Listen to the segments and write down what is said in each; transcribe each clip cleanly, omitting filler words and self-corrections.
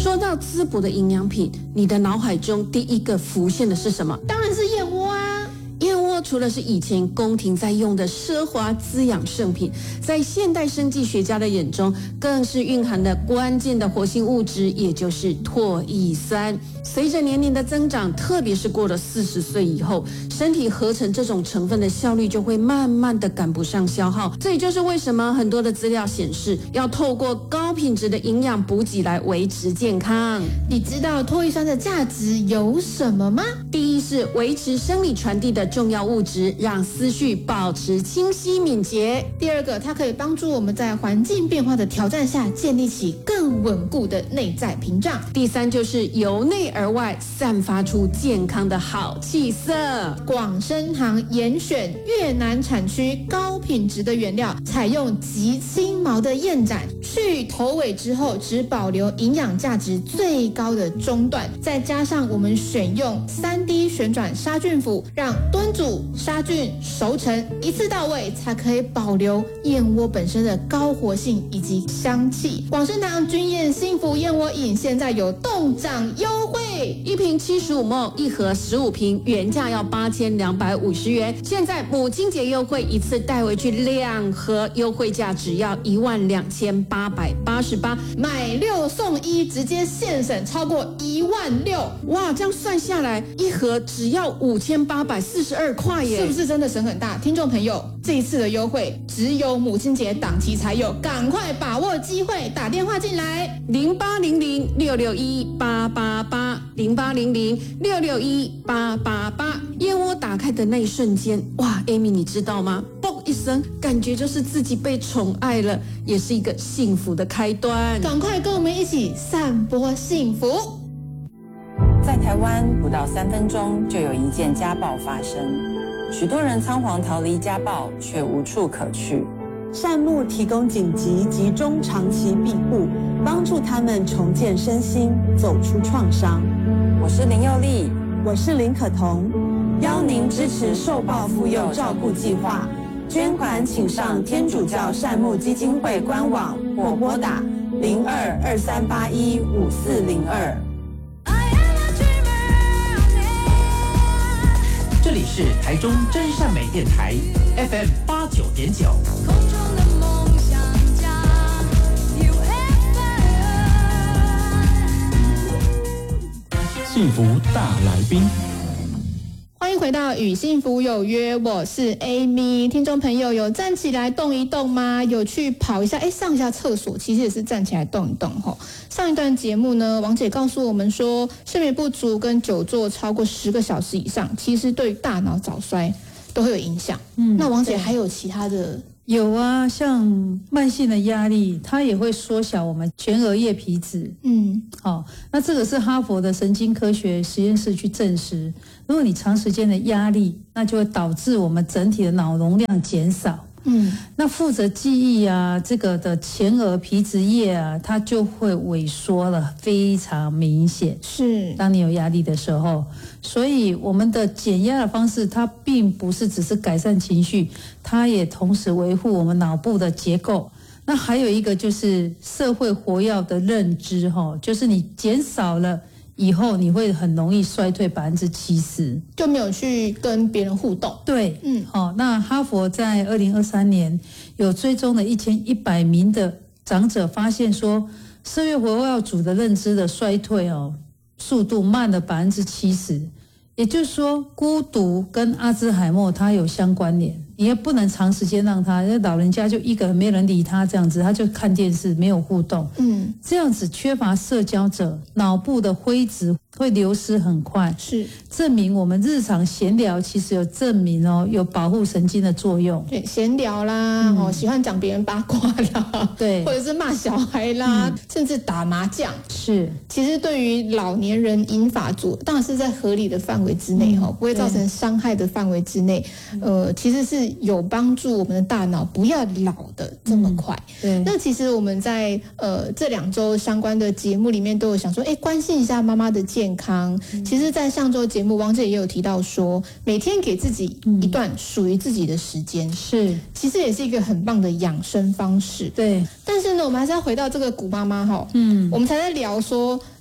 说到滋补的营养品，你的脑海中第一个浮现的是什么？ 当然是燕窝啊。 燕窝除了是以前宫廷在用的奢华滋养圣品，在现代生技学家的眼中，更是蕴含了关键的活性物质，也就是唾液酸。随着年龄的增长，特别是过了40岁以后，身体合成这种成分的效率就会慢慢的赶不上消耗。这也就是为什么很多的资料显示，要透过高品质的营养补给来维持健康。 你知道唾液酸的价值有什么吗？ 第一是维持生理传递的重要物质，让思绪保持清晰敏捷。 第二个，它可以帮助我们在环境变化的挑战下建立起更稳固的内在屏障。 第三就是由内而外散发出健康的好气色。 广生堂严选越南产区高品质的原料，采用极轻毛的燕盏，去头尾之后只保留营养价值最高的中段，再加上我们选用3D 旋转杀菌釜，让炖煮、杀菌、熟成一次到位，才可以保留燕窝本身的高活性以及香气。广生堂君燕幸福燕窝饮现在有冻涨优惠 ，1瓶75ml，一盒15瓶，原价要8250元，现在母亲节优惠，一次带回去2盒，优惠价只要12888， 买6送1，直接现省超过16000。 哇，这样算下来，一盒只要5842块耶， 是不是真的省很大？听众朋友，这一次的优惠只有母亲节档期才有，赶快把握机会，打电话进来 0800661888，0800661888。燕窝打开的那一瞬间，哇 ，Amy 你知道吗？嘣一声，感觉就是自己被宠爱了，也是一个幸福的开端。 赶快跟我们一起散播幸福。 在台湾，不到3分钟就有一件家暴发生，许多人仓皇逃离家暴，却无处可去。 善牧提供紧急及中长期庇护，帮助他们重建身心，走出创伤。 我是林佑丽， 我是林可彤， 邀您支持受暴妇幼照顾计划，捐款请上天主教善牧基金会官网或拨打0223815402。 这里是台中真善美电台 FM 89.9。幸福大来宾， 欢迎回到与幸福有约，我是 Amy。听众朋友有站起来动一动吗？有去跑一下，上一下厕所，其实也是站起来动一动吼。上一段节目呢，王姐告诉我们说，睡眠不足跟久坐超过10个小时以上，其实对大脑早衰都会有影响。那王姐还有其他的？ 有啊，像慢性的压力，它也会缩小我们前额叶皮质。那这个是哈佛的神经科学实验室去证实，如果你长时间的压力，那就会导致我们整体的脑容量减少。那负责记忆啊，这个的前额皮质叶啊，它就会萎缩了，非常明显。 是， 当你有压力的时候，所以我们的减压的方式，它并不是只是改善情绪，它也同时维护我们脑部的结构。那还有一个就是社会活跃的认知，就是你减少了以后，你会很容易衰退70%， 就没有去跟别人互动。 对，那哈佛在2023年有追踪了1100名的长者，发现说社会活跃组的认知的衰退速度慢了70%，也就是说孤独跟阿兹海默它有相关联。你也不能长时间让他，老人家就一个人没人理他，这样子他就看电视没有互动，这样子缺乏社交者，脑部的灰质会流失很快。 是证明我们日常闲聊其实有证明有保护神经的作用。 对，闲聊啦，喜欢讲别人八卦啦， 对， 或者是骂小孩啦，甚至打麻将。 是， 其实对于老年人银发族，当然是在合理的范围之内不会造成伤害的范围之内，其实是有帮助我们的大脑不要老的这么快。 对， 那其实我们在这2周相关的节目里面都有想说，关心一下妈妈的健康。其实，在上周节目，王姐也有提到说，每天给自己一段属于自己的时间， 是， 其实也是一个很棒的养生方式。 对， 但是呢，我们还是要回到这个古妈妈我们才在聊说，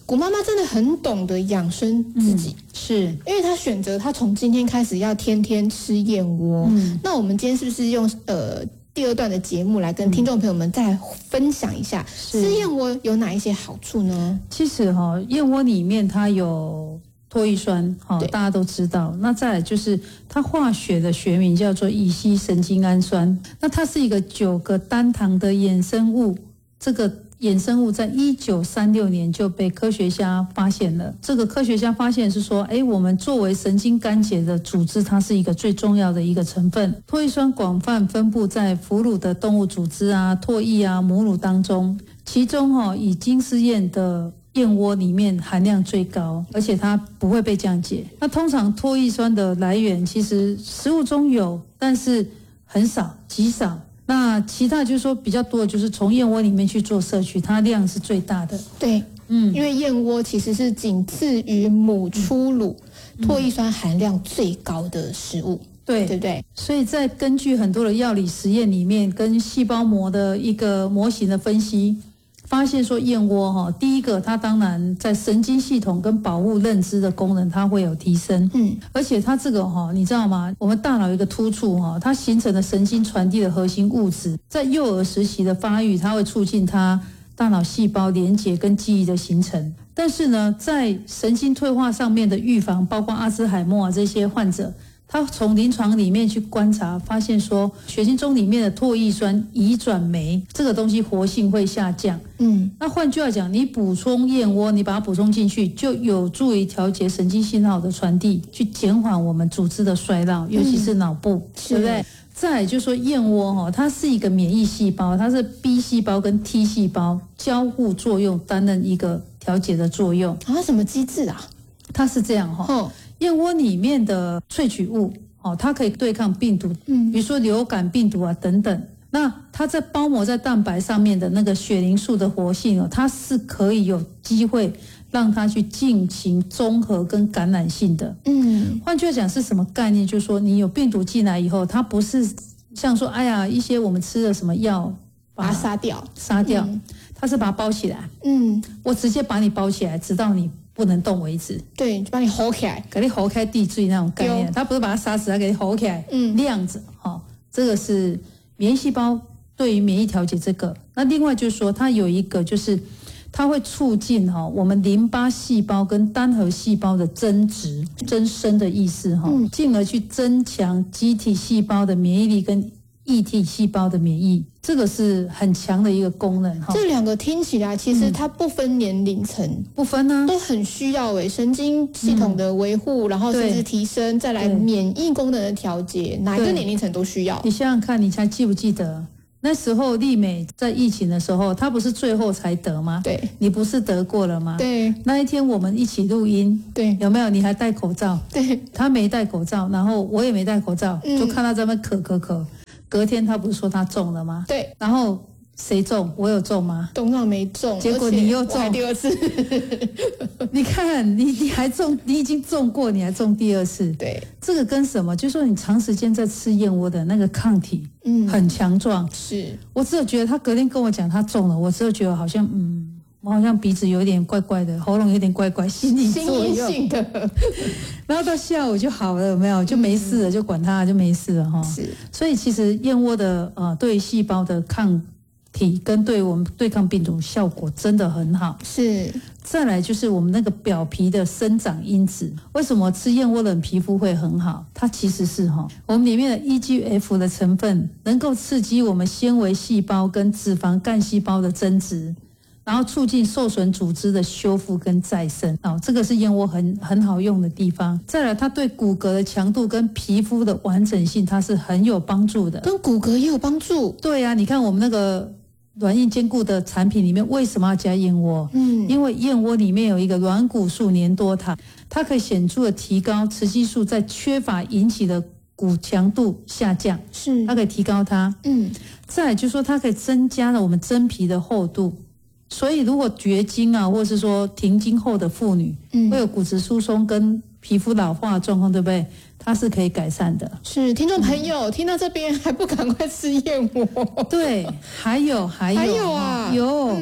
古妈妈真的很懂得养生自己， 是因为她选择她从今天开始要天天吃燕窝。那我们今天是不是用第二段的节目来跟听众朋友们再分享一下，吃燕窝有哪一些好处呢？ 其实燕窝里面它有唾液酸，大家都知道。那再来就是它化学的学名叫做乙烯神经氨酸，那它是一个9个单糖的衍生物，这个衍生物在1936年就被科学家发现了。这个科学家发现是说，我们作为神经干结的组织，它是一个最重要的一个成分。唾液酸广泛分布在哺乳的动物组织啊、唾液啊、母乳当中，其中以金丝燕的燕窝里面含量最高，而且它不会被降解。那通常唾液酸的来源其实食物中有，但是很少，极少。那其他就是说比较多的就是从燕窝里面去做摄取，它量是最大的。 对，因为燕窝其实是仅次于母初乳唾液酸含量最高的食物。对不对？ 所以在根据很多的药理实验里面，跟细胞膜的一个模型的分析，发现说燕窝第一个它当然在神经系统跟保护认知的功能它会有提升，而且它这个你知道吗？我们大脑有一个突触它形成的神经传递的核心物质，在幼儿时期的发育，它会促进它大脑细胞连结跟记忆的形成。但是呢，在神经退化上面的预防，包括阿兹海默这些患者，他从临床里面去观察，发现说血清中里面的唾液酸乙转酶这个东西活性会下降。那换句话讲，你补充燕窝，你把它补充进去，就有助于调节神经信号的传递，去减缓我们组织的衰老，尤其是脑部，对不对？再来就是说燕窝它是一个免疫细胞，它是 B 细胞跟 T 细胞交互作用，担任一个调节的作用。 什么机制啊？ 它是这样燕窝里面的萃取物它可以对抗病毒，比如说流感病毒啊等等。那它在包膜在蛋白上面的那个血凝素的活性它是可以有机会让它去进行综合跟感染性的。换句话讲是什么概念？就是说你有病毒进来以后，它不是像说一些我们吃的什么药把它杀掉， 它是把它包起来。我直接把你包起来，直到你不能动为止。 对，就把你吼起来， 给你吼开地坠那种概念。它不是把它杀死，它给你吼起来，晾着。这个是免疫细胞对于免疫调节这个。那另外就是说，它有一个就是它会促进我们淋巴细胞跟单核细胞的增殖、增生的意思进而去增强基体细胞的免疫力跟异体细胞的免疫，这个是很强的一个功能。 这两个听起来其实它不分年龄层， 不分啊， 都很需要神经系统的维护，然后甚至提升，再来免疫功能的调节，哪一个年龄层都需要。 你想想看，你还记不记得那时候丽美在疫情的时候，她不是最后才得吗？ 对， 你不是得过了吗？ 对， 那一天我们一起录音， 对， 有没有？你还戴口罩？ 对， 她没戴口罩，然后我也没戴口罩，就看她在那咳。隔天她不是说她中了吗？ 对， 然后谁中？我有中吗？ 董事长没中， 结果你又中， 我还第二次。 你看，你还中，你已经中过，你还中第二次。 对， 这个跟什么？就是说你长时间在吃燕窝的那个抗体，很强壮。 是我只有觉得他隔天跟我讲他中了，我只有觉得好像我好像鼻子有点怪怪的，喉咙有点怪怪，心理作用性的。 然后到下午就好了，有没有？就没事了，就管它，就没事了是， 所以其实燕窝的对细胞的抗体跟对我们对抗病毒效果真的很好。 是。 再来就是我们那个表皮的生长因子，为什么吃燕窝的人皮肤会很好？它其实是我们里面的 EGF 的成分能够刺激我们纤维细胞跟脂肪干细胞的增殖，然后促进受损组织的修复跟再生。这个是燕窝很好用的地方。再来，它对骨骼的强度跟皮肤的完整性，它是很有帮助的。 跟骨骼也有帮助？ 对啊，你看我们那个软硬兼顾的产品里面为什么要加燕窝？因为燕窝里面有一个软骨素粘多糖，它可以显著的提高雌激素在缺乏引起的骨强度下降， 是它可以提高它。再来就是说它可以增加了我们真皮的厚度，所以如果绝经啊，或是说停经后的妇女，会有骨质疏松跟皮肤老化的状况，对不对？它是可以改善的。 是，听众朋友听到这边还不赶快吃燕窝？ 对，还有啊，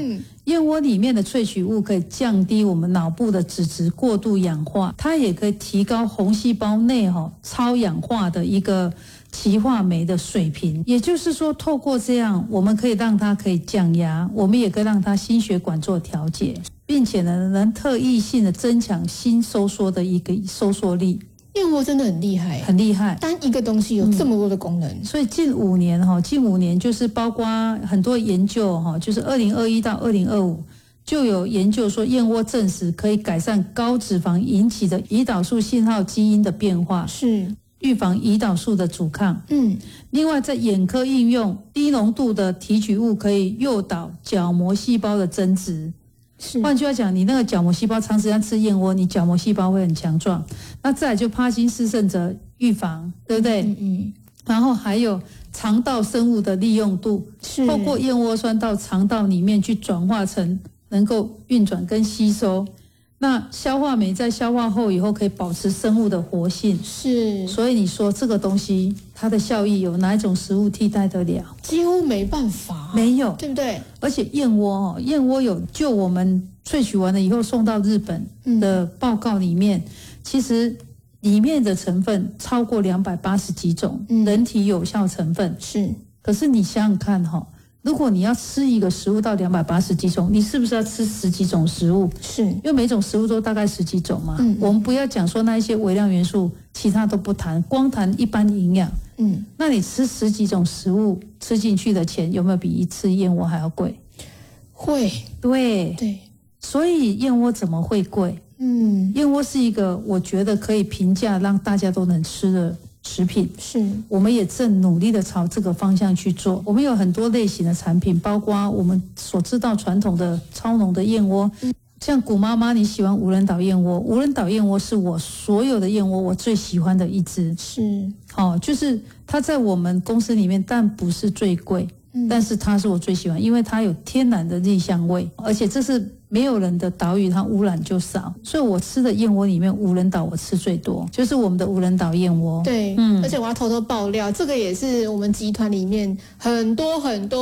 燕窝里面的萃取物可以降低我们脑部的脂质过度氧化，它也可以提高红细胞内超氧化的一个歧化酶的水平。也就是说，透过这样，我们可以让它可以降压，我们也可以让它心血管做调节，并且呢，能特异性的增强心收缩的一个收缩力。 燕窝真的很厉害， 很厉害， 单一个东西有这么多的功能。 所以近5年就是包括很多研究就是2021到2025就有研究说，燕窝证实可以改善高脂肪引起的胰岛素信号基因的变化， 是预防胰岛素的阻抗。另外在眼科应用，低浓度的提取物可以诱导角膜细胞的增殖。换句话讲，你那个角膜细胞长时间吃燕窝，你角膜细胞会很强壮。那再来就帕金氏症者预防，对不对？然后还有肠道生物的利用度，透过燕窝酸到肠道里面去转化成能够运转跟吸收。那消化酶在消化后以后可以保持生物的活性， 是。 所以你说这个东西它的效益有哪一种食物替代得了？ 几乎没办法， 没有， 对不对？ 而且燕窝有就我们萃取完了以后送到日本的报告里面，其实里面的成分超过280几种人体有效成分。 是。可是你想想看如果你要吃一个食物到280几种，你是不是要吃10几种食物？ 是， 因为每种食物都大概10几种嘛。我们不要讲说那一些微量元素，其他都不谈，光谈一般营养。那你吃10几种食物吃进去的钱，有没有比一次燕窝还要贵？ 会， 对。所以燕窝怎么会贵？燕窝是一个我觉得可以平价让大家都能吃的食品， 是， 我们也正努力的朝这个方向去做。我们有很多类型的产品，包括我们所知道传统的超浓的燕窝，像古妈妈你喜欢无人岛燕窝，无人岛燕窝是我所有的燕窝我最喜欢的一支， 是， 就是它在我们公司里面，但不是最贵，但是它是我最喜欢，因为它有天然的栗香味，而且这是没有人的岛屿，它污染就少，所以我吃的燕窝里面无人岛我吃最多，就是我们的无人岛燕窝。 对，而且我要偷偷爆料，这个也是我们集团里面很多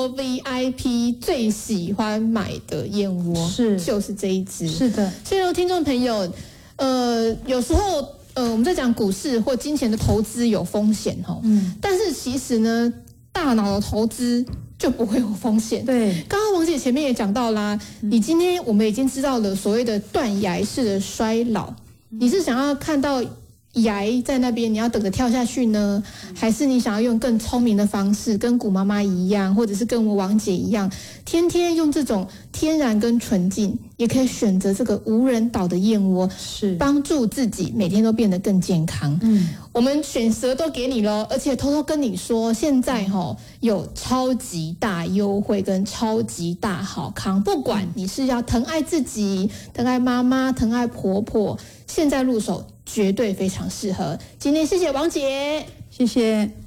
VIP 最喜欢买的燕窝，就是这一支。 是的， 所以听众朋友，有时候我们在讲股市或金钱的投资有风险但是其实呢，大脑的投资就不会有风险。 对， 刚刚王姐前面也讲到啦，你今天我们已经知道了所谓的断崖式的衰老，你是想要看到崖在那边，你要等着跳下去呢，还是你想要用更聪明的方式，跟古妈妈一样，或者是跟我王姐一样，天天用这种天然跟纯净，也可以选择这个无人岛的燕窝， 是帮助自己每天都变得更健康。我们选择都给你咯，而且偷偷跟你说，现在有超级大优惠跟超级大好康，不管你是要疼爱自己、疼爱妈妈、疼爱婆婆，现在入手绝对非常适合。今天谢谢王姐， 谢谢。